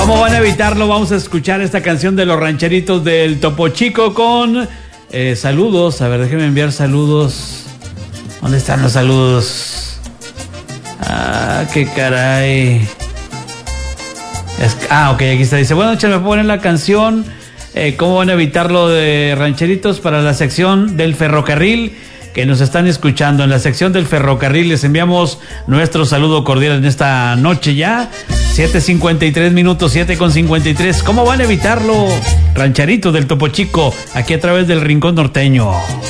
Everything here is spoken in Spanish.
¿Cómo van a evitarlo? Vamos a escuchar esta canción de los rancheritos del Topo Chico con saludos. A ver, déjenme enviar saludos. ¿Dónde están los saludos? Ah, qué caray. Ok, aquí está. Dice, buenas noches, me ponen la canción. ¿Cómo van a evitarlo de rancheritos para la sección del ferrocarril? Que nos están escuchando en la sección del ferrocarril. Les enviamos nuestro saludo cordial en esta noche ya. 7:53 minutos, 7:53. ¿Cómo van a evitarlo? Rancherito del Topo Chico, aquí a través del Rincón Norteño.